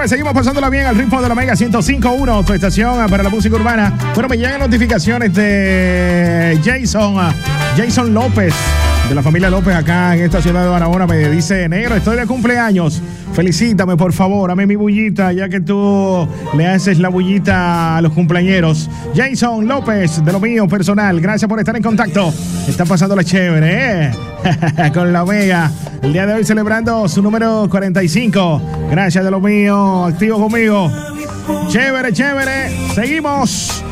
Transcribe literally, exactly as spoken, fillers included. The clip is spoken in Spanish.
Óyeme, seguimos pasándola bien al ritmo de la Mega ciento cinco punto uno, tu estación para la música urbana. Bueno, me llegan notificaciones de Jason, Jason López, de la familia López acá en esta ciudad de Barahona. Me dice, negro, estoy de cumpleaños. Felicítame, por favor, dame mi bullita, ya que tú le haces la bullita a los cumpleañeros. Jason López, de lo mío personal, gracias por estar en contacto. Está pasándola chévere, ¿eh? Con la Mega. El día de hoy celebrando su número cuarenta y cinco. Gracias, de lo mío, activo conmigo. Chévere, chévere. Seguimos.